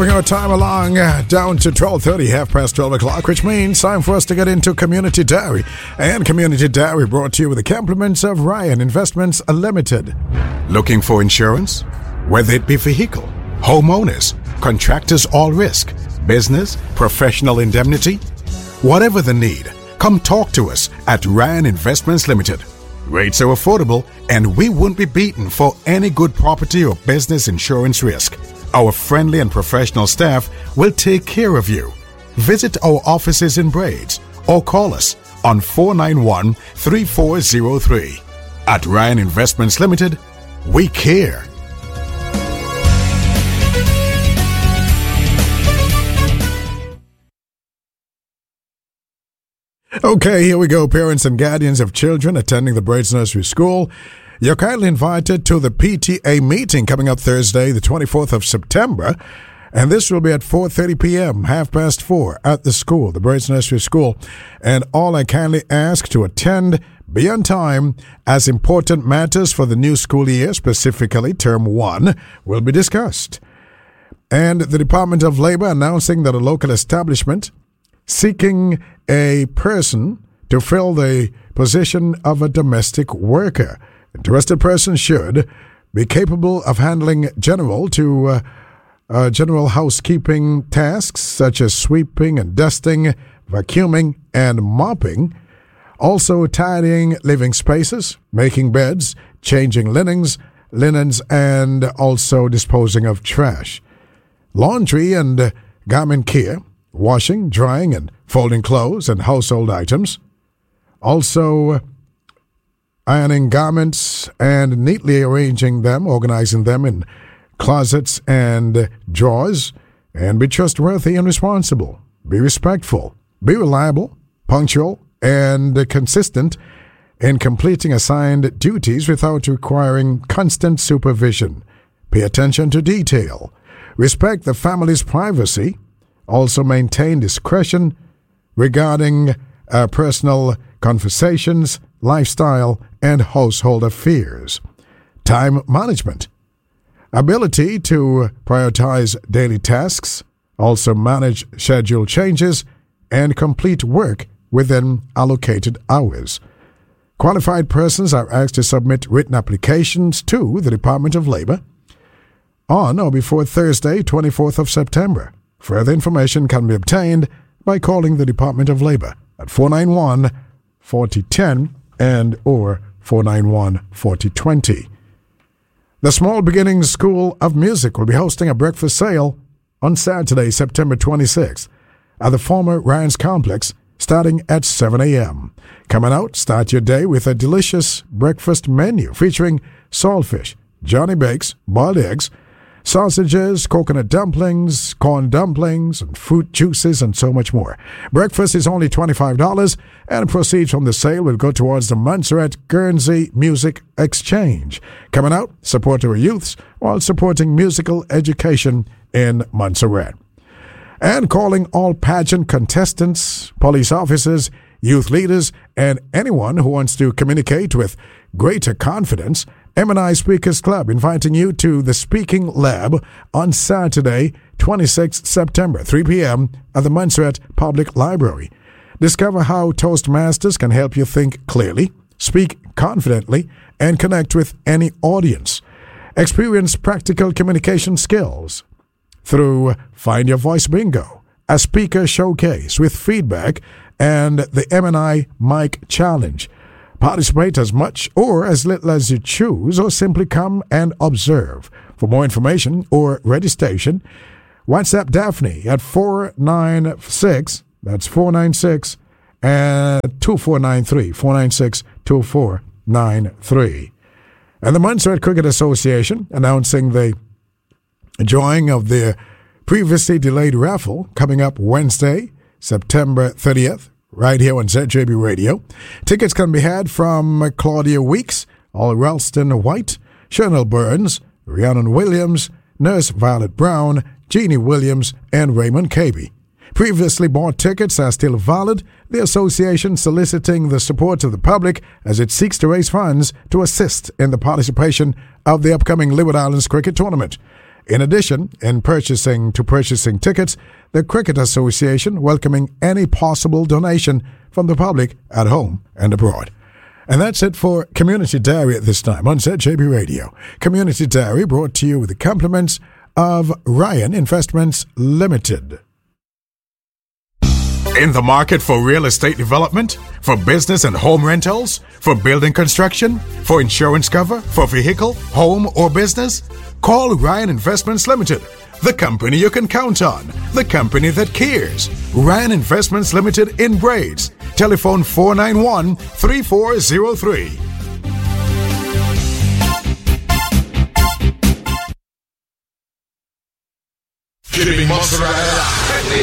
Bring our time along down to 12:30, half past 12 o'clock, which means time for us to get into Community Diary. And Community Diary brought to you with the compliments of Ryan Investments Limited. Looking for insurance? Whether it be vehicle, homeowners, contractors all risk, business, professional indemnity, whatever the need, come talk to us at Ryan Investments Limited. Rates are affordable and we won't be beaten for any good property or business insurance risk. Our friendly and professional staff will take care of you. Visit our offices in Braids or call us on 491-3403. At Ryan Investments Limited, we care. Okay, here we go. Parents and guardians of children attending the Braids Nursery School, you're kindly invited to the PTA meeting coming up Thursday, the 24th of September, and this will be at 4:30 p.m., 4:30 at the school, the Braids Nursery School. And all I kindly ask to attend, be on time, as important matters for the new school year, specifically Term 1, will be discussed. And the Department of Labor announcing that a local establishment seeking a person to fill the position of a domestic worker. Interested person should be capable of handling general housekeeping tasks such as sweeping and dusting, vacuuming and mopping, also tidying living spaces, making beds, changing linens, and also disposing of trash, laundry and garment care, washing, drying, and folding clothes and household items, also ironing garments and neatly arranging them, organizing them in closets and drawers, and be trustworthy and responsible. Be respectful, be reliable, punctual, and consistent in completing assigned duties without requiring constant supervision. Pay attention to detail. Respect the family's privacy. Also maintain discretion regarding personal conversations, lifestyle, and household affairs. Time management. Ability to prioritize daily tasks, also manage schedule changes, and complete work within allocated hours. Qualified persons are asked to submit written applications to the Department of Labor on or before Thursday, 24th of September. Further information can be obtained by calling the Department of Labor at 491-4010 and or 491-4020. The Small Beginnings School of Music will be hosting a breakfast sale on Saturday, September 26th at the former Ryan's Complex, starting at 7 a.m. Coming out, start your day with a delicious breakfast menu featuring saltfish, Johnny Bakes, boiled eggs, sausages, coconut dumplings, corn dumplings, and fruit juices, and so much more. Breakfast is only $25, and proceeds from the sale will go towards the Montserrat Guernsey Music Exchange. Coming out, support our youths while supporting musical education in Montserrat. And calling all pageant contestants, police officers, youth leaders, and anyone who wants to communicate with greater confidence, M&I Speakers Club inviting you to the Speaking Lab on Saturday, 26th September, 3 p.m. at the Montserrat Public Library. Discover how Toastmasters can help you think clearly, speak confidently, and connect with any audience. Experience practical communication skills through Find Your Voice Bingo, a speaker showcase with feedback, and the M&I Mic Challenge. Participate as much or as little as you choose, or simply come and observe. For more information or registration, WhatsApp Daphne at 496, that's 496, and 2493, 496 2493. And the Montserrat Cricket Association announcing the drawing of the previously delayed raffle coming up Wednesday, September 30th. Right here on ZJB Radio. Tickets can be had from Claudia Weeks, All Ralston White, Chanel Burns, Rhiannon Williams, Nurse Violet Brown, Jeannie Williams, and Raymond Cabey. Previously bought tickets are still valid, the association soliciting the support of the public as it seeks to raise funds to assist in the participation of the upcoming Leeward Islands Cricket Tournament. In addition, in purchasing tickets, the Cricket Association welcoming any possible donation from the public at home and abroad. And that's it for Community Diary at this time on ZJB Radio. Community Diary brought to you with the compliments of Ryan Investments Limited. In the market for real estate development, for business and home rentals, for building construction, for insurance cover, for vehicle, home, or business? Call Ryan Investments Limited, the company you can count on, the company that cares. Ryan Investments Limited in Braids. Telephone 491-3403. Jimmy Mozzarella.